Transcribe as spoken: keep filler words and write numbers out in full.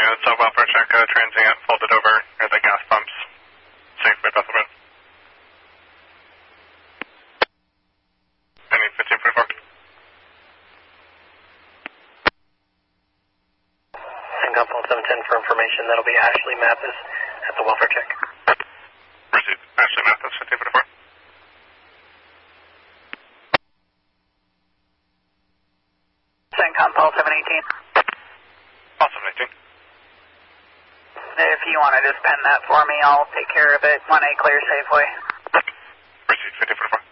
units, so welfare check, uh, transient, folded over near the gas pumps. Safe by Bethel Road. I need fifteen forty-four. Syncom Phone seven ten for information. That'll be Ashley Mathis at the welfare check. Received. Ashley Mathis, fifteen forty-four. Syncom Paul seven eighteen. Paul seven eighteen. If you want to just pen that for me, I'll take care of it. one A clear Safeway. Received. fifteen forty-four.